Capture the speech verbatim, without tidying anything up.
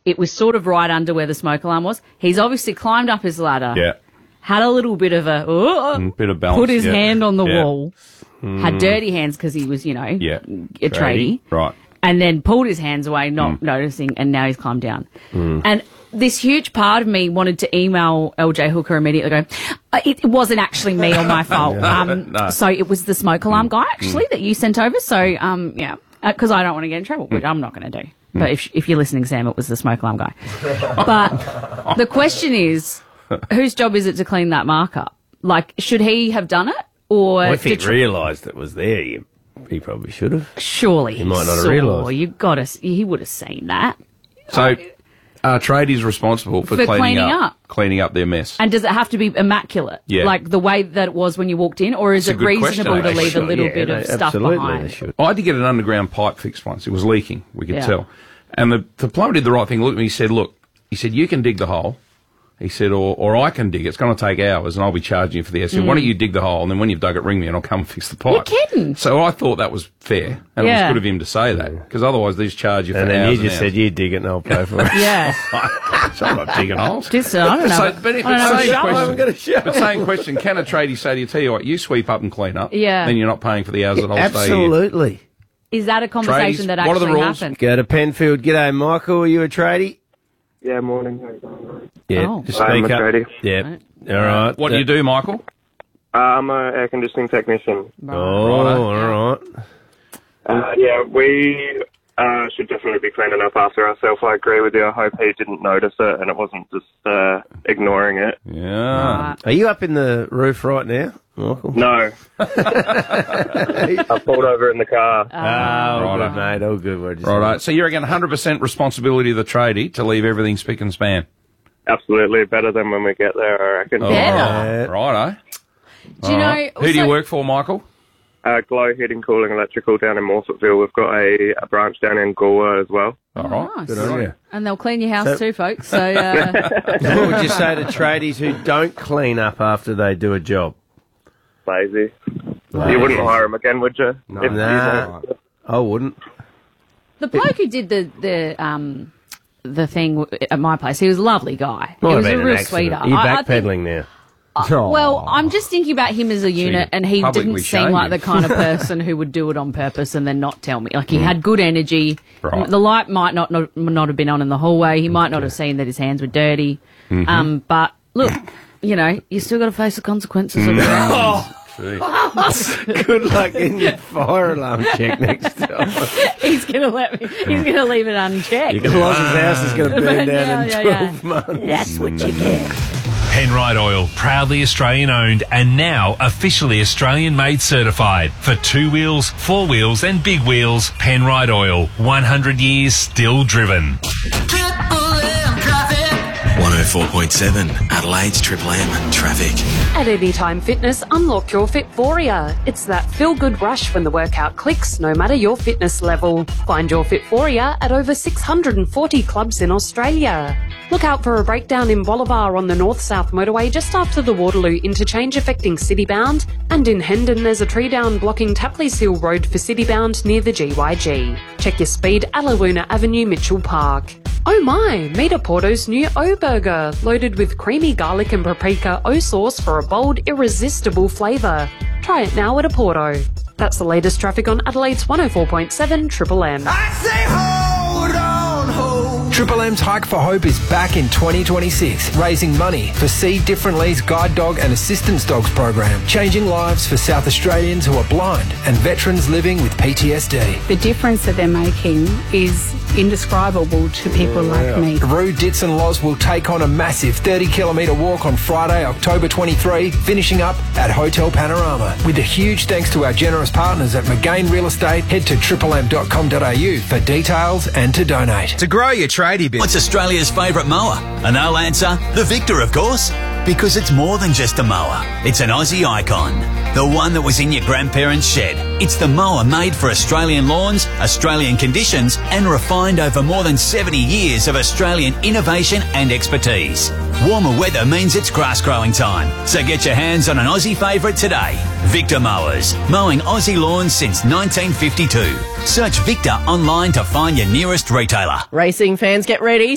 it was sort of right under where the smoke alarm was. He's obviously climbed up his ladder. Yeah. Had a little bit of a, oh, Mm, bit of balance. put his yeah. hand on the yeah. wall, had dirty hands because he was, you know, Yeah. a tradie. Right. And then pulled his hands away, not Mm. noticing, and now he's climbed down. And this huge part of me wanted to email L J Hooker immediately, go, "Uh, it, it wasn't actually me or my fault. um, No. So it was the smoke alarm guy, actually, that you sent over. So, um, yeah, because I don't want to get in trouble, which I'm not going to do. But if, if you're listening, Sam, it was the smoke alarm guy. But the question is, whose job is it to clean that mark up? Like, should he have done it? Or Well, if he did tr- realised it was there, he, he probably should have. surely he might not have saw, realised. You got to, he would have seen that. So, are tradies responsible for, For cleaning, cleaning up, up. cleaning up their mess? And does it have to be immaculate? Yeah. Like the way that it was when you walked in? Or is It's a it good question, reasonable to actually. leave a little Yeah, bit they- of stuff absolutely behind? they should. I had to get an underground pipe fixed once. It was leaking. We could Yeah. tell. And the, the plumber did the right thing. Looked at me. He said, "Look," he said, "you can dig the hole." He said, or, or I can dig it. It's going to take hours and I'll be charging you for the hours. I said, why don't you dig the hole and then when you've dug it, ring me and I'll come and fix the pipe. You're kidding. So I thought that was fair. And it Yeah. was good of him to say that because otherwise they just charge you for And then hours you just and said, you dig it and I'll pay for it. Yeah. so I'm not digging holes. Just, uh, I don't know. So, but if I don't know it's what same shovel. I haven't question, got a shovel. but same question, can a tradie say to you, tell you what, you sweep up and clean up, Yeah. then you're not paying for the hours that I'll stay here. Absolutely. Is that a conversation Tradies, that what are the actually rules? happened? Go to Penfield. G'day, Michael. Are you a tradie? Yeah, morning. Yeah. Oh. Just I'm speak a up. tradie. Yeah. All right. What do you do, Michael? Uh, I'm an air conditioning technician. Oh, Righto. all right. Uh, yeah, we uh, should definitely be cleaning up after ourselves. I agree with you. I hope he didn't notice it and it wasn't just uh, ignoring it. Yeah. Right. Are you up in the roof right now, Michael? No. I pulled over in the car. Oh, all Righto. good, mate. All good. We're just Righto. So you're again one hundred percent responsibility of the tradie to leave everything spick and span. Absolutely. Better than when we get there, I reckon. Better. Yeah. Righto. Do you All know? right. Who do you so- work for, Michael? Uh, Glow Heating, Cooling, Electrical down in Morphettville. We've got a, a branch down in Galway as well. All right. Nice. Good on you. And they'll clean your house So- too, folks. So, uh, What would you say to tradies who don't clean up after they do a job? Lazy. You wouldn't hire them again, would you? No. If Nah. you I wouldn't. the bloke who did the the um the thing w- at my place, he was a lovely guy. Might he have was been a an real accident. sweetheart. Are you I- I think- backpedaling now? Uh, well, I'm just thinking about him as a unit, and he publicly didn't seem shame like him. the kind of person who would do it on purpose and then not tell me. Like, he had good energy. Right. The light might not, not not have been on in the hallway. He might not have seen that his hands were dirty. Mm-hmm. Um, but look, you know, you still got to face the consequences of your actions. Good luck in your fire alarm check next time. He's gonna let me. He's gonna leave it unchecked. Your closet's house is going to burn down Yeah, in yeah, twelve yeah. months. That's what you get. Penrite Oil, proudly Australian owned and now officially Australian made certified. For two wheels, four wheels and big wheels, Penrite Oil, one hundred years still driven. one oh four point seven Adelaide's Triple M Traffic. At Anytime Fitness, unlock your Fitforia. It's that feel-good rush when the workout clicks, no matter your fitness level. Find your Fitforia at over six hundred forty clubs in Australia. Look out for a breakdown in Bolivar on the north-south motorway just after the Waterloo interchange affecting Citybound. And in Hendon, there's a tree down blocking Tapley's Hill Road for Citybound near the G Y G. Check your speed at Luna Avenue, Mitchell Park. Oh my, meet a Porto's new O Burger, loaded with creamy garlic and paprika O sauce for a bold, irresistible flavour. Try it now at a Porto. That's the latest traffic on Adelaide's one oh four point seven Triple M. Triple M's Hike for Hope is back in twenty twenty-six, raising money for See Differently's Guide Dog and Assistance Dogs program, changing lives for South Australians who are blind and veterans living with P T S D. The difference that they're making is indescribable to people like me. Roo, Ditz and Loz will take on a massive thirty kilometre walk on Friday, October twenty-third, finishing up at Hotel Panorama. With a huge thanks to our generous partners at McGain Real Estate, head to triple m dot com dot a u for details and to donate. To grow your tradie business. What's Australia's favourite mower? A no answer? The Victor, of course. Because it's more than just a mower. It's an Aussie icon. The one that was in your grandparents' shed. It's the mower made for Australian lawns, Australian conditions, and refined over more than seventy years of Australian innovation and expertise. Warmer weather means it's grass growing time. So get your hands on an Aussie favourite today. Victor Mowers. Mowing Aussie lawns since nineteen fifty-two. Search Victor online to find your nearest retailer. Racing fans, get ready.